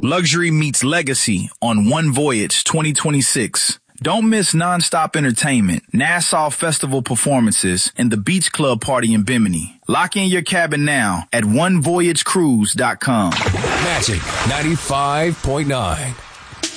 Luxury meets legacy on One Voyage 2026. Don't miss nonstop entertainment, Nassau Festival performances, and the Beach Club party in Bimini. Lock in your cabin now at onevoyagecruise.com. Magic 95.9.